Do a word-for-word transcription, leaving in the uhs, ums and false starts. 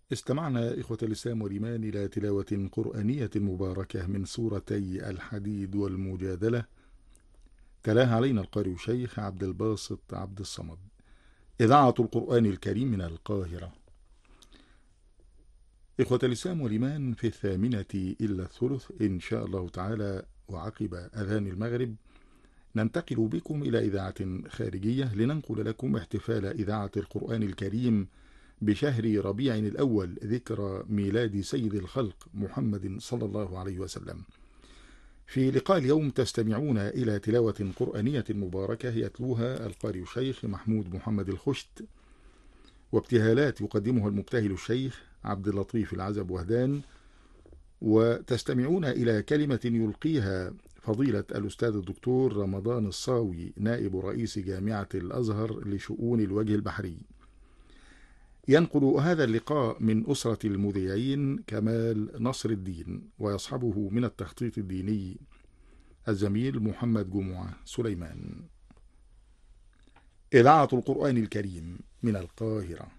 استمعنا إخوة الإسلام والإيمان إلى تلاوة قرآنية مباركة من سورتي الحديد والمجادلة، تلاها علينا القارئ الشيخ عبد الباسط عبد الصمد. إذاعة القرآن الكريم من القاهرة. إخوة الإسلام والإيمان، في الثامنة إلا الثلث إن شاء الله تعالى وعقب أذان المغرب ننتقل بكم إلى إذاعة خارجية لننقل لكم احتفال إذاعة القرآن الكريم بشهر ربيع الأول، ذكرى ميلاد سيد الخلق محمد صلى الله عليه وسلم. في لقاء اليوم تستمعون إلى تلاوة قرآنية مباركة يتلوها القارئ الشيخ محمود محمد الخشت، وابتهالات يقدمها المبتهل الشيخ عبد اللطيف العزب وهدان، وتستمعون إلى كلمة يلقيها فضيلة الأستاذ الدكتور رمضان الصاوي نائب رئيس جامعة الأزهر لشؤون الوجه البحري. ينقل هذا اللقاء من أسرة المذيعين كمال نصر الدين، ويصحبه من التخطيط الديني الزميل محمد جمعة سليمان. إذاعة القرآن الكريم من القاهرة.